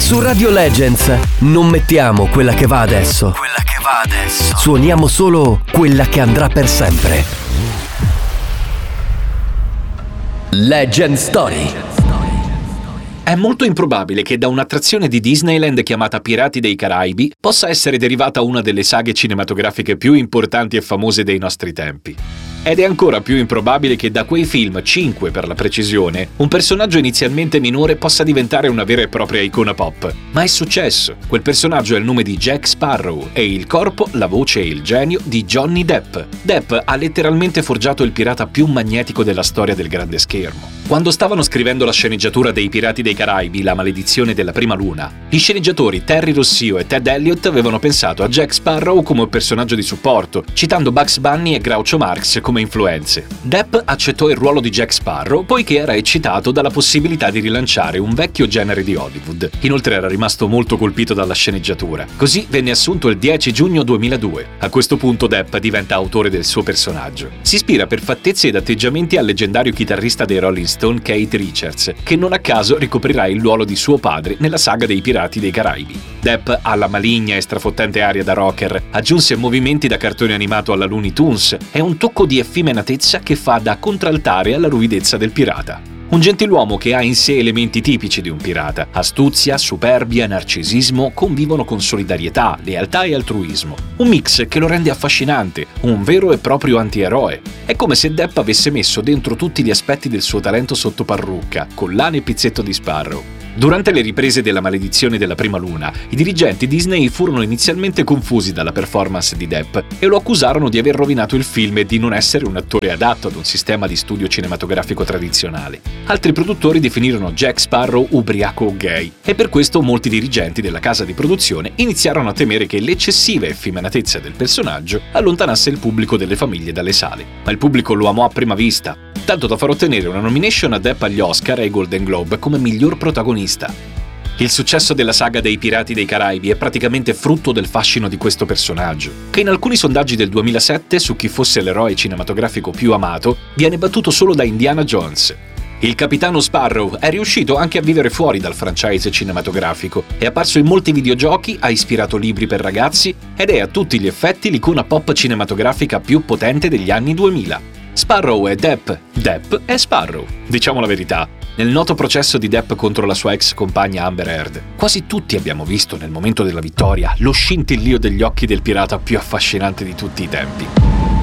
Su Radio Legends non mettiamo quella che va adesso. Suoniamo solo quella che andrà per sempre. Legend Story. È molto improbabile che da un'attrazione di Disneyland chiamata Pirati dei Caraibi possa essere derivata una delle saghe cinematografiche più importanti e famose dei nostri tempi. Ed è ancora più improbabile che da quei film, 5 per la precisione, un personaggio inizialmente minore possa diventare una vera e propria icona pop. Ma è successo. Quel personaggio è il nome di Jack Sparrow e il corpo, la voce e il genio di Johnny Depp. Depp ha letteralmente forgiato il pirata più magnetico della storia del grande schermo. Quando stavano scrivendo la sceneggiatura dei Pirati dei Caraibi, La maledizione della prima luna, gli sceneggiatori Terry Rossio e Ted Elliott avevano pensato a Jack Sparrow come un personaggio di supporto, citando Bugs Bunny e Groucho Marx come influenze. Depp accettò il ruolo di Jack Sparrow poiché era eccitato dalla possibilità di rilanciare un vecchio genere di Hollywood. Inoltre era rimasto molto colpito dalla sceneggiatura. Così venne assunto il 10 giugno 2002. A questo punto Depp diventa autore del suo personaggio. Si ispira per fattezze ed atteggiamenti al leggendario chitarrista dei Rolling Stones Keith Richards, che non a caso ricoprirà il ruolo di suo padre nella saga dei Pirati dei Caraibi. Depp ha la maligna e strafottente aria da rocker, aggiunse movimenti da cartone animato alla Looney Tunes e un tocco di effeminatezza che fa da contraltare alla ruvidezza del pirata. Un gentiluomo che ha in sé elementi tipici di un pirata. Astuzia, superbia, narcisismo convivono con solidarietà, lealtà e altruismo. Un mix che lo rende affascinante, un vero e proprio antieroe. È come se Depp avesse messo dentro tutti gli aspetti del suo talento sotto parrucca, collane e pizzetto di Sparrow. Durante le riprese della maledizione della prima luna, i dirigenti Disney furono inizialmente confusi dalla performance di Depp e lo accusarono di aver rovinato il film e di non essere un attore adatto ad un sistema di studio cinematografico tradizionale. Altri produttori definirono Jack Sparrow ubriaco o gay e per questo molti dirigenti della casa di produzione iniziarono a temere che l'eccessiva effeminatezza del personaggio allontanasse il pubblico delle famiglie dalle sale. Ma il pubblico lo amò a prima vista, tanto da far ottenere una nomination a Depp agli Oscar e ai Golden Globe come miglior protagonista. Il successo della saga dei Pirati dei Caraibi è praticamente frutto del fascino di questo personaggio, che in alcuni sondaggi del 2007 su chi fosse l'eroe cinematografico più amato viene battuto solo da Indiana Jones. Il capitano Sparrow è riuscito anche a vivere fuori dal franchise cinematografico, è apparso in molti videogiochi, ha ispirato libri per ragazzi ed è a tutti gli effetti l'icona pop cinematografica più potente degli anni 2000. Sparrow è Depp, Depp è Sparrow. Diciamo la verità, nel noto processo di Depp contro la sua ex compagna Amber Heard, quasi tutti abbiamo visto nel momento della vittoria lo scintillio degli occhi del pirata più affascinante di tutti i tempi.